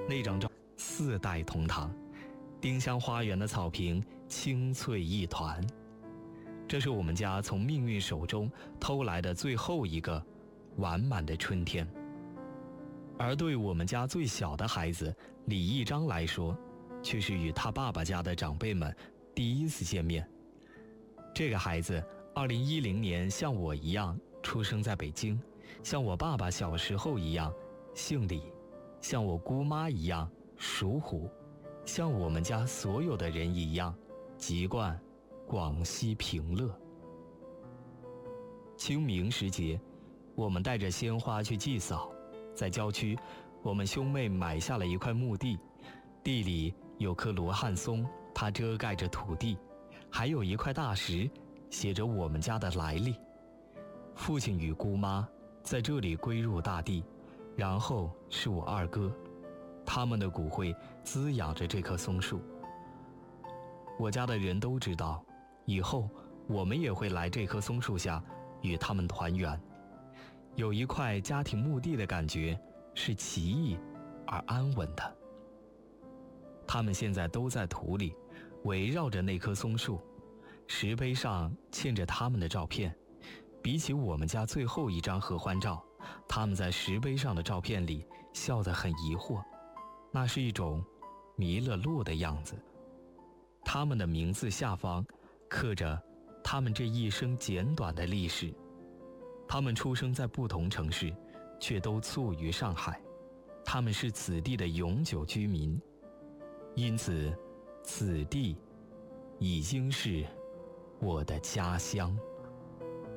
那张照4代同堂，丁香花园的草坪青翠一团。这是我们家从命运手中偷来的最后一个完满的春天。而对我们家最小的孩子李一章来说，却是与他爸爸家的长辈们第一次见面。这个孩子2010年像我一样出生在北京，像我爸爸小时候一样姓李，像我姑妈一样属虎，像我们家所有的人一样籍贯广西平乐。清明时节，我们带着鲜花去祭扫，在郊区，我们兄妹买下了一块墓地，地里有棵罗汉松，它遮盖着土地，还有一块大石，写着我们家的来历。父亲与姑妈在这里归入大地，然后是我二哥，他们的骨灰滋养着这棵松树。我家的人都知道，以后我们也会来这棵松树下与他们团圆。有一块家庭墓地的感觉是奇异而安稳的。他们现在都在土里，围绕着那棵松树，石碑上嵌着他们的照片。比起我们家最后一张合欢照，他们在石碑上的照片里笑得很疑惑，那是一种迷了路的样子。他们的名字下方刻着他们这一生简短的历史。他们出生在不同城市，却都卒于上海。他们是此地的永久居民，因此此地已经是我的家乡。